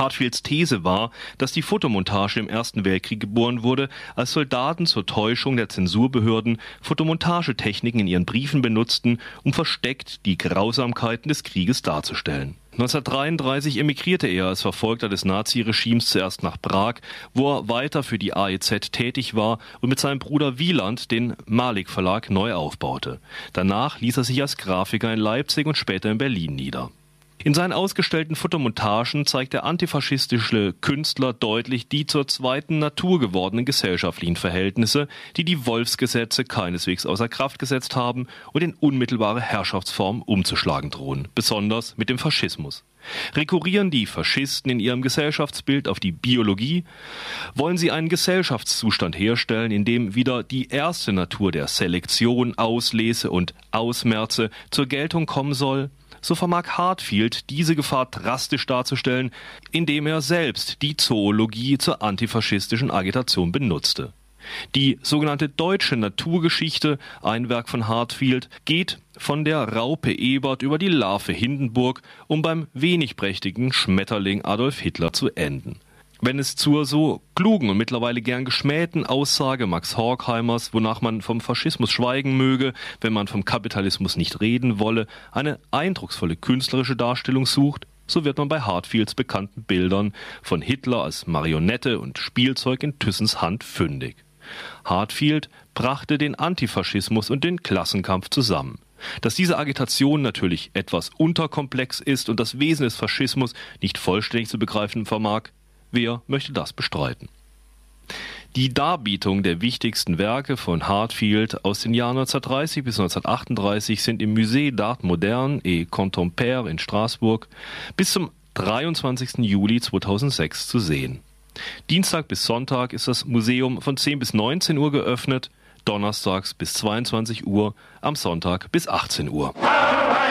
Hartfields These war, dass die Fotomontage im Ersten Weltkrieg geboren wurde, als Soldaten zur Täuschung der Zensurbehörden Fotomontagetechniken in ihren Briefen benutzten, um versteckt die Grausamkeiten des Krieges darzustellen. 1933 emigrierte er als Verfolgter des Naziregimes zuerst nach Prag, wo er weiter für die AEZ tätig war und mit seinem Bruder Wieland den Malik Verlag neu aufbaute. Danach ließ er sich als Grafiker in Leipzig und später in Berlin nieder. In seinen ausgestellten Fotomontagen zeigt der antifaschistische Künstler deutlich die zur zweiten Natur gewordenen gesellschaftlichen Verhältnisse, die die Wolfsgesetze keineswegs außer Kraft gesetzt haben und in unmittelbare Herrschaftsformen umzuschlagen drohen, besonders mit dem Faschismus. Rekurrieren die Faschisten in ihrem Gesellschaftsbild auf die Biologie? Wollen sie einen Gesellschaftszustand herstellen, in dem wieder die erste Natur der Selektion, Auslese und Ausmerze zur Geltung kommen soll? So vermag Hartfield diese Gefahr drastisch darzustellen, indem er selbst die Zoologie zur antifaschistischen Agitation benutzte. Die sogenannte deutsche Naturgeschichte, ein Werk von Hartfield, geht von der Raupe Ebert über die Larve Hindenburg, um beim wenig prächtigen Schmetterling Adolf Hitler zu enden. Wenn es zur so klugen und mittlerweile gern geschmähten Aussage Max Horkheimers, wonach man vom Faschismus schweigen möge, wenn man vom Kapitalismus nicht reden wolle, eine eindrucksvolle künstlerische Darstellung sucht, so wird man bei Hartfields bekannten Bildern von Hitler als Marionette und Spielzeug in Thyssens Hand fündig. Hartfield brachte den Antifaschismus und den Klassenkampf zusammen. Dass diese Agitation natürlich etwas unterkomplex ist und das Wesen des Faschismus nicht vollständig zu begreifen vermag, wer möchte das bestreiten? Die Darbietung der wichtigsten Werke von Hartfield aus den Jahren 1930 bis 1938 sind im Musée d'Art Moderne et Contemporain in Straßburg bis zum 23. Juli 2006 zu sehen. Dienstag bis Sonntag ist das Museum von 10 bis 19 Uhr geöffnet, donnerstags bis 22 Uhr, am Sonntag bis 18 Uhr.